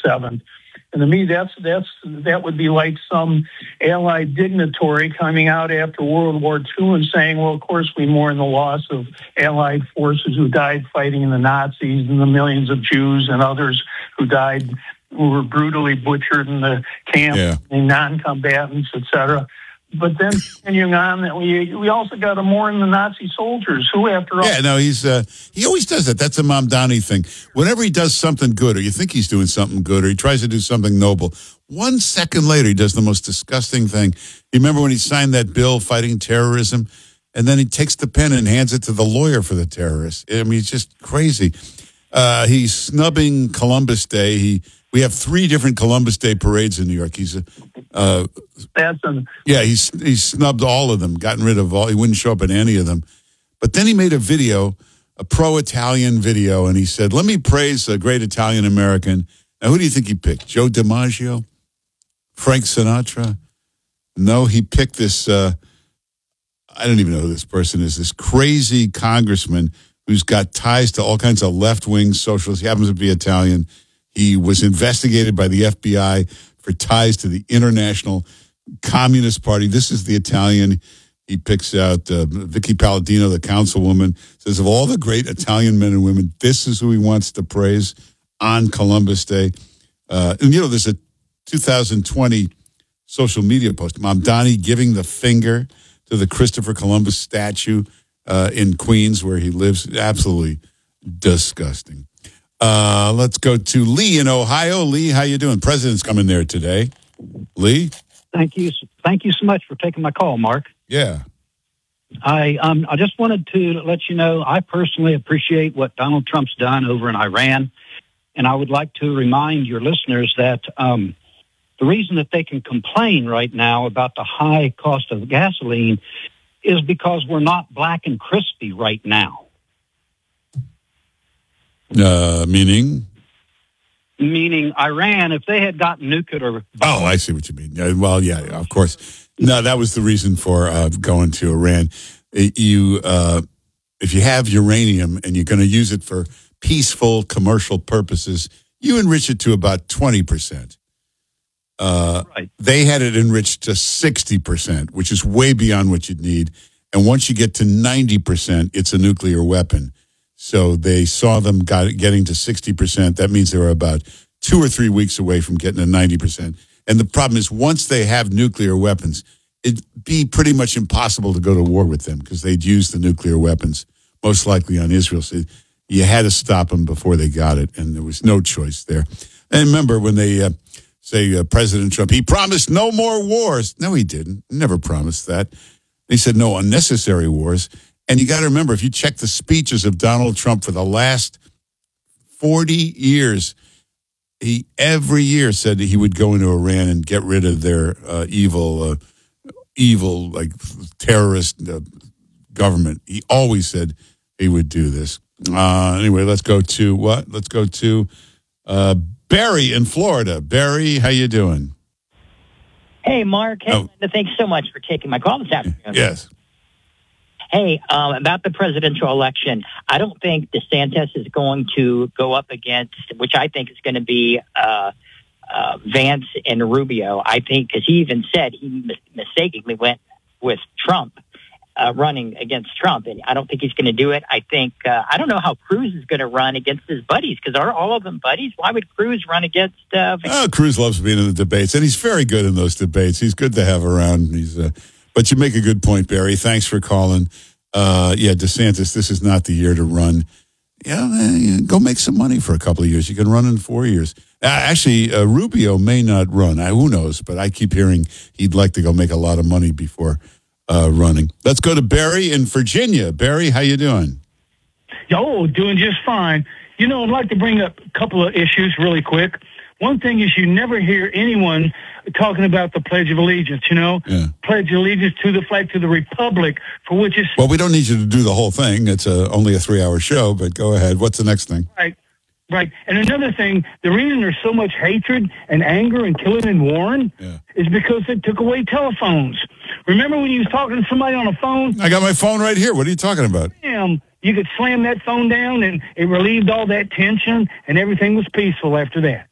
7th. And to me, that would be like some Allied dignitary coming out after World War II and saying, well, of course, we mourn the loss of Allied forces who died fighting the Nazis and the millions of Jews and others who were brutally butchered in the camp, and non-combatants, etc. But then continuing on, we also got to mourn the Nazi soldiers who, after all... Yeah, no, he always does that. That's a Mamdani thing. Whenever he does something good, or you think he's doing something good, or he tries to do something noble, 1 second later, he does the most disgusting thing. You remember when he signed that bill fighting terrorism, and then he takes the pen and hands it to the lawyer for the terrorists? I mean, it's just crazy. He's snubbing Columbus Day. We have 3 different Columbus Day parades in New York. He snubbed all of them, gotten rid of all. He wouldn't show up at any of them. But then he made a video, a pro-Italian video, and he said, let me praise a great Italian American. Now, who do you think he picked? Joe DiMaggio? Frank Sinatra? No, he picked this, I don't even know who this person is, this crazy congressman who's got ties to all kinds of left-wing socialists. He happens to be Italian. He was investigated by the FBI for ties to the International Communist Party. This is the Italian. He picks out Vicky Palladino, the councilwoman, says of all the great Italian men and women, this is who he wants to praise on Columbus Day. And, there's a 2020 social media post, Mamdani giving the finger to the Christopher Columbus statue in Queens where he lives. Absolutely disgusting. Let's go to Lee in Ohio. Lee, how you doing? President's coming there today. Lee? Thank you so much for taking my call, Mark. Yeah. I just wanted to let you know I personally appreciate what Donald Trump's done over in Iran, and I would like to remind your listeners that the reason that they can complain right now about the high cost of gasoline is because we're not black and crispy right now. Meaning? Meaning Iran, if they had gotten nuclear... Oh, I see what you mean. Well, yeah, of course. No, that was the reason for going to Iran. If you have uranium and you're going to use it for peaceful commercial purposes, you enrich it to about 20%. Right. They had it enriched to 60%, which is way beyond what you'd need. And once you get to 90%, it's a nuclear weapon. So they saw them getting to 60%. That means they were about 2 or 3 weeks away from getting to 90%. And the problem is once they have nuclear weapons, it'd be pretty much impossible to go to war with them because they'd use the nuclear weapons, most likely on Israel. So you had to stop them before they got it, and there was no choice there. And remember when they say President Trump, he promised no more wars. No, he didn't. He never promised that. He said no unnecessary wars. And you got to remember, if you check the speeches of Donald Trump for the last 40 years, he every year said that he would go into Iran and get rid of their evil, like terrorist government. He always said he would do this. Anyway, let's go to what? Let's go to Barry in Florida. Barry, how you doing? Hey, Mark. Hey, thanks so much for taking my call this afternoon. Yes. Hey, about the presidential election, I don't think DeSantis is going to go up against, which I think is going to be Vance and Rubio. I think, because he even said he mistakenly went with Trump, running against Trump, and I don't think he's going to do it. I think, I don't know how Cruz is going to run against his buddies, because are all of them buddies? Why would Cruz run against Cruz loves being in the debates, and he's very good in those debates. He's good to have around. But you make a good point, Barry. Thanks for calling. DeSantis, this is not the year to run. Go make some money for a couple of years. You can run in 4 years. Actually, Rubio may not run. Who knows? But I keep hearing he'd like to go make a lot of money before running. Let's go to Barry in Virginia. Barry, how you doing? Doing just fine. I'd like to bring up a couple of issues really quick. One thing is you never hear anyone talking about the Pledge of Allegiance, Pledge allegiance to the flag, to the republic, for which is... Well, we don't need you to do the whole thing. It's only a 3-hour show, but go ahead. What's the next thing? Right. And another thing, the reason there's so much hatred and anger and killing in Warren is because they took away telephones. Remember when you was talking to somebody on a phone? I got my phone right here. What are you talking about? You could slam that phone down and it relieved all that tension and everything was peaceful after that.